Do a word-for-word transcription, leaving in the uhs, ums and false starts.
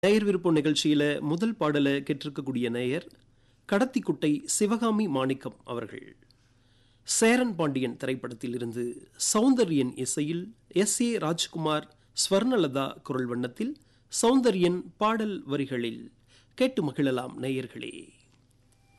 நேயர் விருப்பம் நிகழ்ச்சியில முதல் பாடலை கேட்டிருக்கக்கூடிய நேயர் கடத்திக்குட்டை சிவகாமி மாணிக்கம் அவர்கள். சேரன் பாண்டியன் திரைப்படத்தில் இருந்து சௌந்தர்யன் இசையில் எஸ் ஏ ராஜ்குமார் ஸ்வர்ணலதா குரல் வண்ணத்தில் சௌந்தர்யன் பாடல் வரிகளில் கேட்டு மகிழலாம் நேயர்களே.